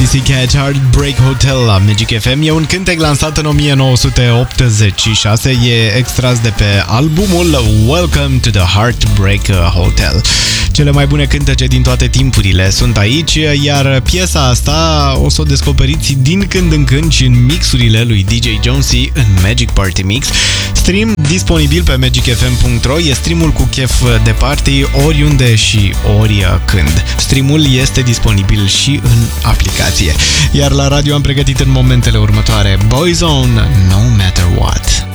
Pussycat Heartbreak Hotel la Magic FM. E un cântec lansat în 1986. E extras de pe albumul Welcome to the Heartbreak Hotel. Cele mai bune cântece din toate timpurile sunt aici, iar piesa asta o să o descoperiți din când în când și în mixurile lui DJ Jonesy în Magic Party Mix. Stream disponibil pe magicfm.ro, e streamul cu chef de party oriunde și oricând. Streamul este disponibil și în aplicație. Iar la radio am pregătit în momentele următoare Boyzone, No Matter What.